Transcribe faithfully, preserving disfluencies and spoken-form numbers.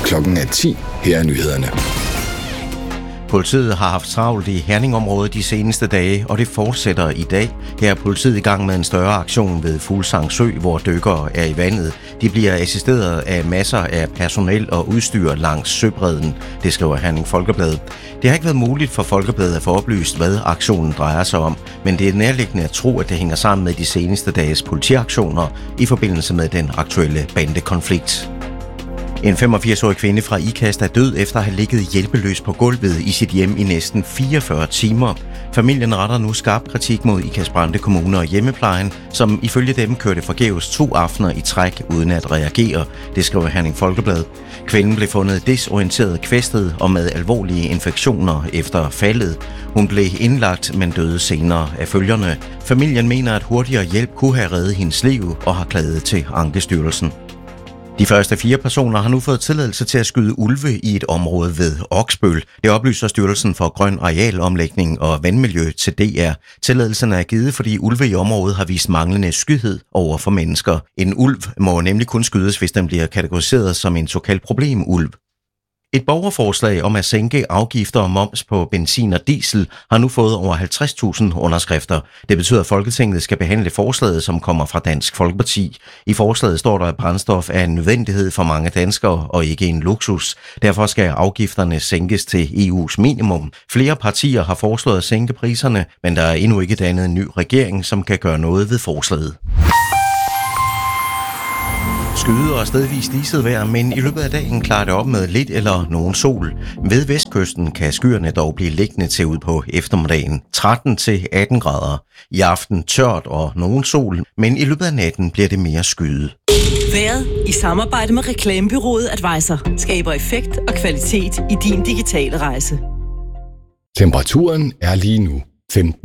Klokken er ti. Her er nyhederne. Politiet har haft travlt i Herningområdet de seneste dage, og det fortsætter i dag. Her er politiet i gang med en større aktion ved Fuglsang Sø, hvor dykkere er i vandet. De bliver assisteret af masser af personel og udstyr langs søbredden, det skriver Herning Folkeblad. Det har ikke været muligt for Folkebladet at få oplyst, hvad aktionen drejer sig om, men det er nærliggende at tro, at det hænger sammen med de seneste dages politiaktioner i forbindelse med den aktuelle bandekonflikt. En femogfirs-årig kvinde fra Ikast er død efter at have ligget hjælpeløs på gulvet i sit hjem i næsten fireogfyrre timer. Familien retter nu skarp kritik mod Ikast Brande Kommune og hjemmeplejen, som ifølge dem kørte forgæves to aftener i træk uden at reagere, det skriver Herning Folkeblad. Kvinden blev fundet desorienteret, kvæstet og med alvorlige infektioner efter faldet. Hun blev indlagt, men døde senere af følgerne. Familien mener, at hurtigere hjælp kunne have reddet hendes liv og har klaget til Ankestyrelsen. De første fire personer har nu fået tilladelse til at skyde ulve i et område ved Oksbøl. Det oplyser Styrelsen for Grøn Arealomlægning og Vandmiljø til D R. Tilladelsen er givet, fordi ulve i området har vist manglende skyhed over for mennesker. En ulv må nemlig kun skydes, hvis den bliver kategoriseret som en såkaldt problemulv. Et borgerforslag om at sænke afgifter og moms på benzin og diesel har nu fået over halvtreds tusind underskrifter. Det betyder, at Folketinget skal behandle forslaget, som kommer fra Dansk Folkeparti. I forslaget står der, at brændstof er en nødvendighed for mange danskere og ikke en luksus. Derfor skal afgifterne sænkes til E U's minimum. Flere partier har foreslået at sænke priserne, men der er endnu ikke dannet en ny regering, som kan gøre noget ved forslaget. Skyde og stedvis diset vejr, men i løbet af dagen klarer det op med lidt eller nogen sol. Ved vestkysten kan skyerne dog blive liggende til ud på eftermiddagen tretten til atten grader. I aften tørt og nogen sol, men i løbet af natten bliver det mere skyde. Vejret i samarbejde med reklamebureauet Advisor skaber effekt og kvalitet i din digitale rejse. Temperaturen er lige nu femten